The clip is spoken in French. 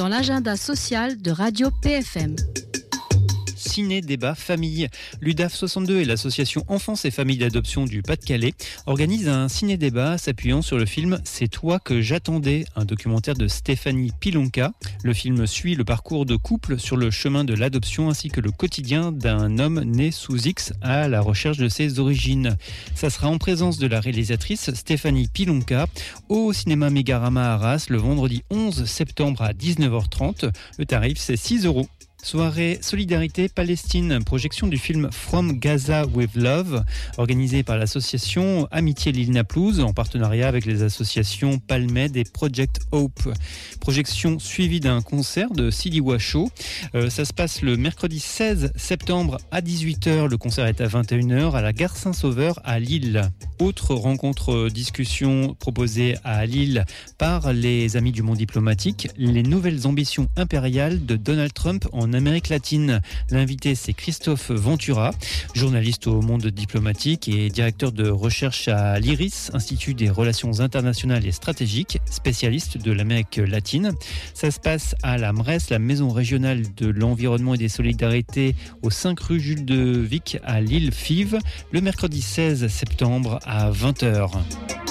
dans l'agenda social de Radio PFM. Ciné-débat famille. L'UDAF 62 et l'association Enfance et Familles d'Adoption du Pas-de-Calais organisent un ciné-débat s'appuyant sur le film C'est toi que j'attendais, un documentaire de Stéphanie Pilonka. Le film suit le parcours de couple sur le chemin de l'adoption ainsi que le quotidien d'un homme né sous X à la recherche de ses origines. Ça sera en présence de la réalisatrice Stéphanie Pilonka au cinéma Mégarama à Arras le vendredi 11 septembre à 19h30. Le tarif c'est 6 €. Soirée Solidarité Palestine, projection du film From Gaza with Love, organisée par l'association Amitié Lille Naplouse en partenariat avec les associations Palmed et Project Hope. Projection suivie d'un concert de Sidi Washo. Ça se passe le mercredi 16 septembre à 18h. Le concert est à 21h à la gare Saint-Sauveur à Lille. Autre rencontre discussion proposée à Lille par les Amis du monde diplomatique, les nouvelles ambitions impériales de Donald Trump en Amérique latine. L'invité, c'est Christophe Ventura, journaliste au monde diplomatique et directeur de recherche à l'IRIS, Institut des relations internationales et stratégiques, spécialiste de l'Amérique latine. Ça se passe à la MRES, la maison régionale de l'environnement et des solidarités, au 5 rue Jules de Vic à Lille-Fives, le mercredi 16 septembre à 20h.